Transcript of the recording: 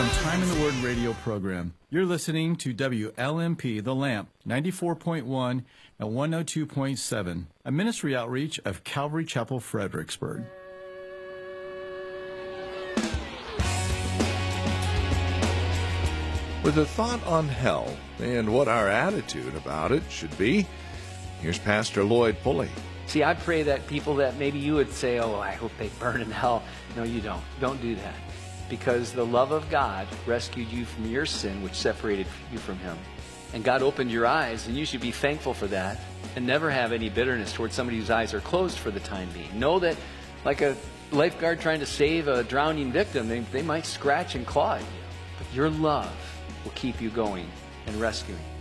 and Time in the Word radio program. You're listening to WLMP The Lamp, 94.1 and 102.7, a ministry outreach of Calvary Chapel, Fredericksburg. With a thought on hell and what our attitude about it should be, here's Pastor Lloyd Pulley. See, I pray that people that maybe you would say, oh, I hope they burn in hell. No, you don't. Don't do that. Because the love of God rescued you from your sin, which separated you from Him. And God opened your eyes, and you should be thankful for that and never have any bitterness towards somebody whose eyes are closed for the time being. Know that like a lifeguard trying to save a drowning victim, they might scratch and claw at you. But your love will keep you going and rescuing.